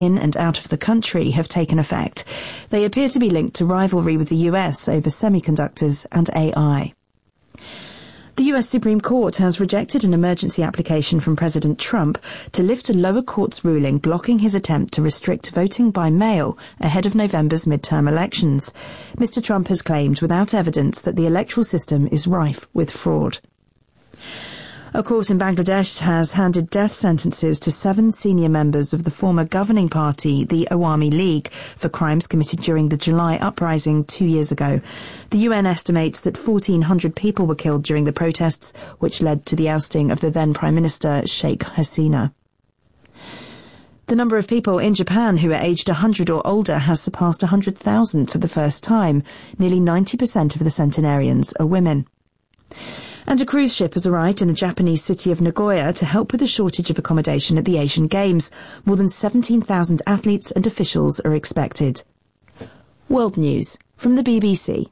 in and out of the country have taken effect. They appear to be linked to rivalry with the US over semiconductors and AI. The US Supreme Court has rejected an emergency application from President Trump to lift a lower court's ruling blocking his attempt to restrict voting by mail ahead of November's midterm elections. Mr. Trump has claimed without evidence that the electoral system is rife with fraud. A court in Bangladesh has handed death sentences to 7 senior members of the former governing party, the Awami League, for crimes committed during the July uprising 2 years ago. The UN estimates that 1,400 people were killed during the protests, which led to the ousting of the then Prime Minister Sheikh Hasina. The number of people in Japan who are aged 100 or older has surpassed 100,000 for the first time. Nearly 90% of the centenarians are women. And a cruise ship has arrived in the Japanese city of Nagoya to help with the shortage of accommodation at the Asian Games. More than 17,000 athletes and officials are expected. World News from the BBC.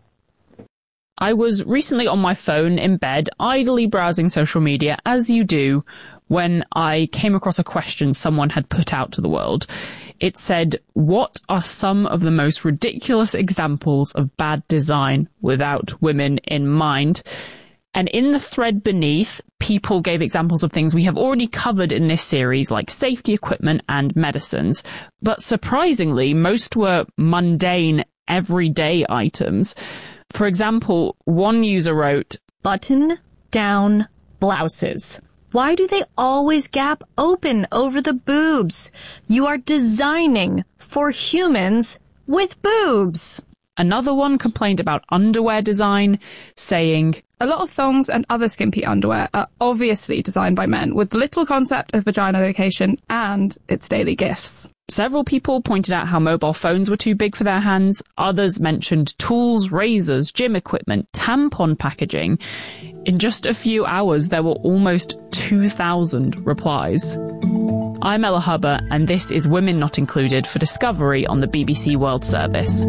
I was recently on my phone in bed, idly browsing social media, as you do, when I came across a question someone had put out to the world. It said, what are some of the most ridiculous examples of bad design without women in mind? And in the thread beneath, people gave examples of things we have already covered in this series, like safety equipment and medicines. But surprisingly, most were mundane, everyday items. For example, one user wrote, button-down blouses. Why do they always gap open over the boobs? You are designing for humans with boobs. Another one complained about underwear design, saying, a lot of thongs and other skimpy underwear are obviously designed by men with little concept of vagina location and its daily gifts. Several people pointed out how mobile phones were too big for their hands. Others mentioned tools, razors, gym equipment, tampon packaging. In just a few hours, there were almost 2,000 replies. I'm Ella Hubber, and this is Women Not Included for Discovery on the BBC World Service.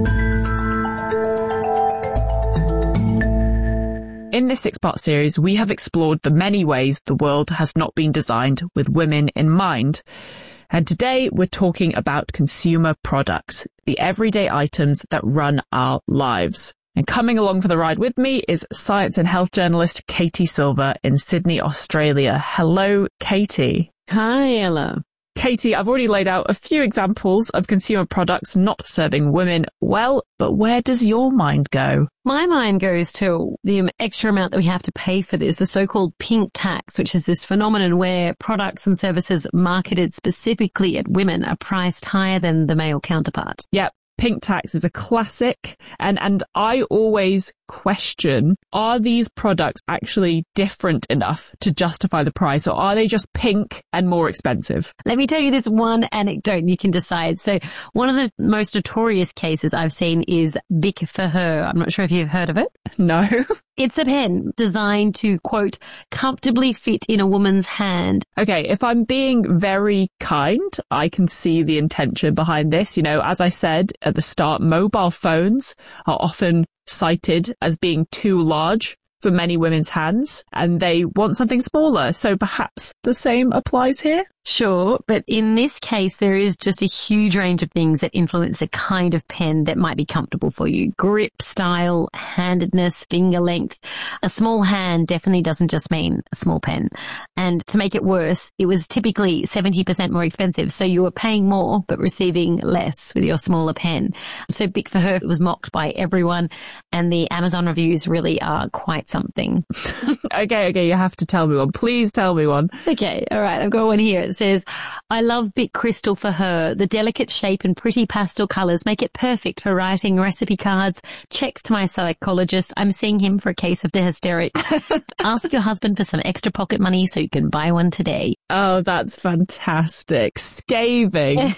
In this 6-part series, we have explored the many ways the world has not been designed with women in mind. And today we're talking about consumer products, the everyday items that run our lives. And coming along for the ride with me is science and health journalist Katie Silver in Sydney, Australia. Hello, Katie. Hi, Ella. Katie, I've already laid out a few examples of consumer products not serving women well, but where does your mind go? My mind goes to the extra amount that we have to pay for this, the so-called pink tax, which is this phenomenon where products and services marketed specifically at women are priced higher than the male counterpart. Yep. Pink tax is a classic, and I always question, are these products actually different enough to justify the price, or are they just pink and more expensive? Let me tell you this one anecdote and you can decide. So one of the most notorious cases I've seen is Bic for Her. I'm not sure if you've heard of it. No. It's a pen designed to, quote, comfortably fit in a woman's hand. Okay, if I'm being very kind, I can see the intention behind this. You know, as I said at the start, mobile phones are often cited as being too large for many women's hands, and they want something smaller. So perhaps the same applies here? Sure, but in this case, there is just a huge range of things that influence the kind of pen that might be comfortable for you. Grip, style, handedness, finger length. A small hand definitely doesn't just mean a small pen. And to make it worse, it was typically 70% more expensive. So you were paying more, but receiving less with your smaller pen. So Bic for Her was mocked by everyone, and the Amazon reviews really are quite something. Okay, you have to tell me one. Please tell me one. Okay, all right, I've got one here. It says, I love Bic Crystal for Her. The delicate shape and pretty pastel colours make it perfect for writing recipe cards. Checks to my psychologist. I'm seeing him for a case of the hysterics. Ask your husband for some extra pocket money so you can buy one today. Oh, that's fantastic. Scathing.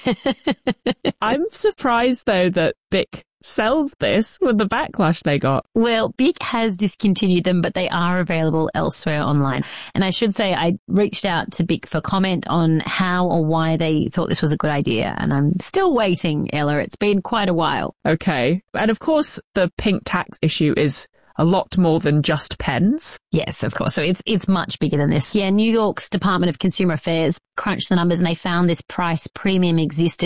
I'm surprised, though, that Bic sells this with the backlash they got. Well, Bic has discontinued them, but they are available elsewhere online. And I should say I reached out to Bic for comment on how or why they thought this was a good idea. And I'm still waiting, Ella. It's been quite a while. Okay. And of course, the pink tax issue is a lot more than just pens. Yes, of course. So it's much bigger than this. Yeah, New York's Department of Consumer Affairs crunched the numbers and they found this price premium existed